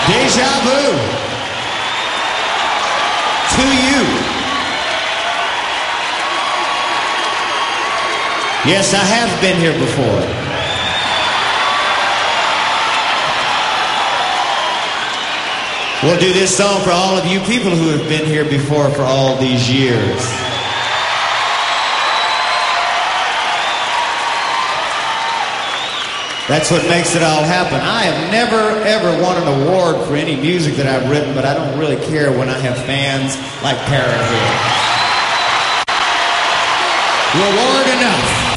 Deja vu to you. Yes, I have been here before. We'll do this song for all of you people who have been here before for all these years. That's what makes it all happen. I have never, ever won an award for any music that I've written, but I don't really care when I have fans like Parrot here. Reward enough.